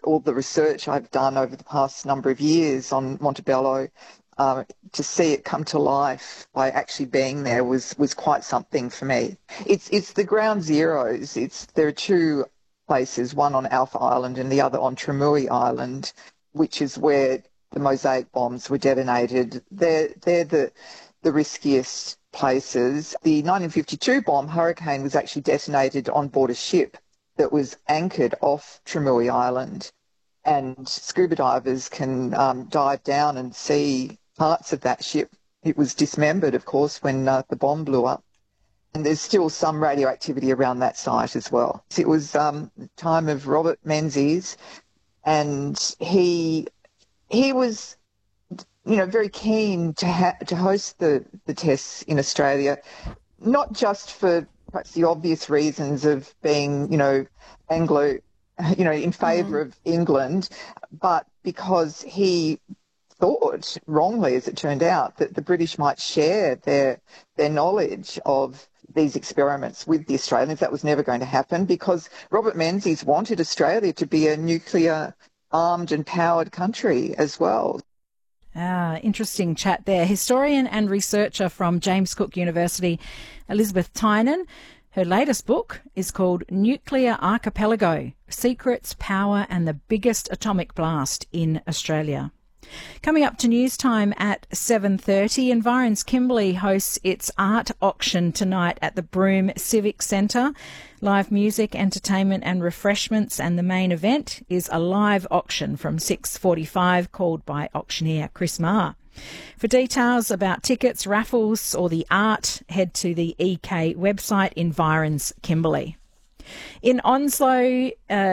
all the research I've done over the past number of years on Montebello, to see it come to life by actually being there was quite something for me. It's the ground zeros. There are two places, one on Alpha Island and the other on Tramui Island, which is where the Mosaic bombs were detonated. They're the riskiest places. The 1952 bomb, Hurricane, was actually detonated on board a ship that was anchored off Tramui Island, and scuba divers can dive down and see parts of that ship. It was dismembered, of course, when the bomb blew up. And there's still some radioactivity around that site as well. It was the time of Robert Menzies, and he was, very keen to host the tests in Australia, not just for perhaps the obvious reasons of being, Anglo, in favour of England, but because he thought, wrongly as it turned out, that the British might share their knowledge of these experiments with the Australians. That was never going to happen because Robert Menzies wanted Australia to be a nuclear armed and powered country as well. Interesting chat there. Historian and researcher from James Cook University, Elizabeth Tynan. Her latest book is called Nuclear Archipelago: Secrets, Power and the Biggest Atomic Blast in Australia. Coming up to news time at 7:30, Environs Kimberley hosts its art auction tonight at the Broome Civic Centre. Live music, entertainment and refreshments, and the main event is a live auction from 6:45 called by auctioneer Chris Marr. For details about tickets, raffles or the art, head to the EK website, Environs Kimberley. In Onslow,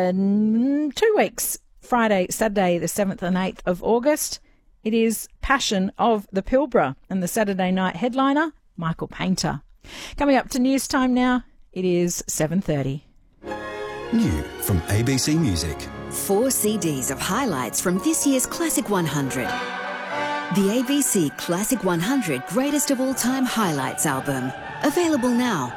2 weeks, Friday, Saturday, the 7th and 8th of August, it is Passion of the Pilbara, and the Saturday night headliner, Michael Painter. Coming up to news time now, it is 7:30. New from ABC Music. 4 CDs of highlights from this year's Classic 100. The ABC Classic 100 Greatest of All Time Highlights album. Available now.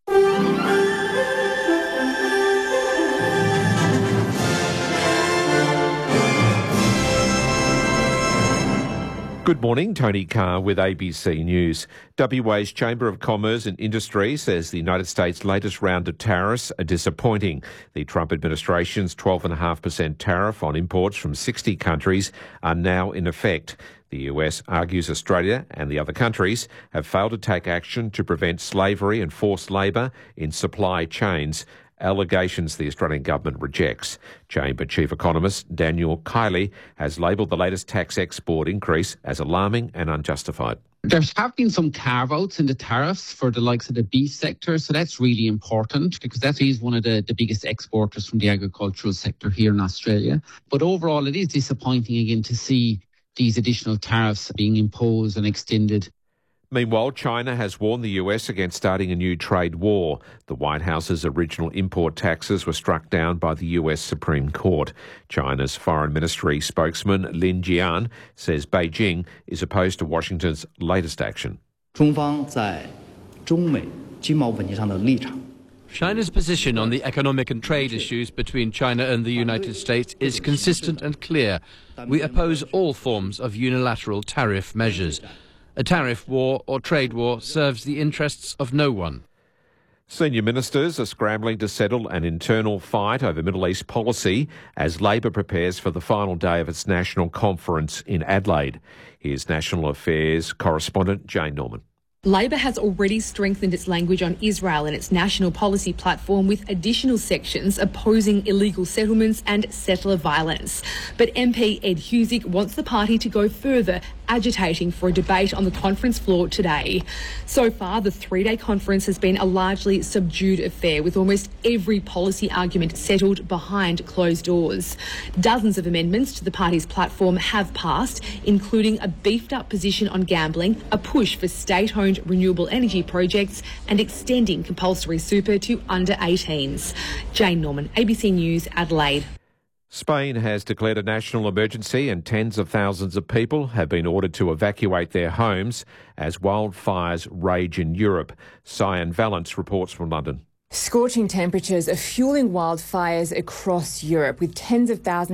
Good morning, Tony Carr with ABC News. WA's Chamber of Commerce and Industry says the United States' latest round of tariffs are disappointing. The Trump administration's 12.5% tariff on imports from 60 countries are now in effect. The US argues Australia and the other countries have failed to take action to prevent slavery and forced labour in supply chains, allegations the Australian government rejects. Chamber Chief Economist Daniel Kiley has labelled the latest tax export increase as alarming and unjustified. There have been some carve-outs in the tariffs for the likes of the beef sector, so that's really important because that is one of the biggest exporters from the agricultural sector here in Australia. But overall, it is disappointing again to see these additional tariffs being imposed and extended. Meanwhile, China has warned the US against starting a new trade war. The White House's original import taxes were struck down by the US Supreme Court. China's Foreign Ministry spokesman Lin Jian says Beijing is opposed to Washington's latest action. China's position on the economic and trade issues between China and the United States is consistent and clear. We oppose all forms of unilateral tariff measures. A tariff war or trade war serves the interests of no one. Senior ministers are scrambling to settle an internal fight over Middle East policy as Labor prepares for the final day of its national conference in Adelaide. Here's National Affairs correspondent Jane Norman. Labor has already strengthened its language on Israel in its national policy platform with additional sections opposing illegal settlements and settler violence. But MP Ed Husic wants the party to go further, agitating for a debate on the conference floor today. So far, the 3-day conference has been a largely subdued affair, with almost every policy argument settled behind closed doors. Dozens of amendments to the party's platform have passed, including a beefed-up position on gambling, a push for state-owned renewable energy projects and extending compulsory super to under 18s. Jane Norman, ABC News, Adelaide. Spain has declared a national emergency and tens of thousands of people have been ordered to evacuate their homes as wildfires rage in Europe. Cyan Valence reports from London. Scorching temperatures are fueling wildfires across Europe, with tens of thousands